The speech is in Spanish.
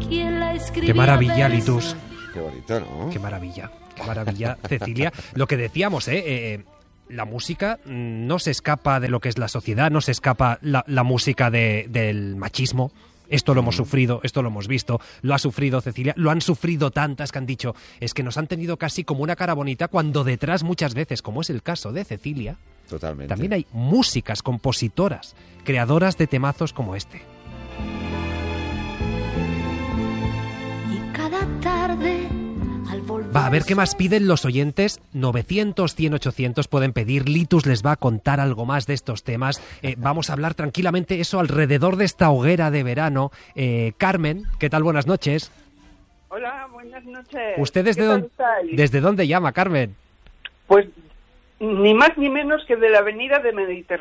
Qué maravilla, Litus. Qué bonito, ¿no? Qué maravilla, Cecilia. Lo que decíamos, la música no se escapa de lo que es la sociedad, no se escapa la música del machismo. Esto lo hemos sufrido, esto lo hemos visto, lo ha sufrido Cecilia, lo han sufrido tantas que han dicho, es que nos han tenido casi como una cara bonita, cuando detrás muchas veces, como es el caso de Cecilia, totalmente, también hay músicas, compositoras, creadoras de temazos como este. Y cada tarde, al volver... Va, a ver qué más piden los oyentes. 900, 100, 800 pueden pedir. Litus les va a contar algo más de estos temas. Vamos a hablar tranquilamente eso alrededor de esta hoguera de verano. Carmen, ¿qué tal? Buenas noches. Hola, buenas noches. ¿Usted desde dónde llama, Carmen? Pues ni más ni menos que de la avenida de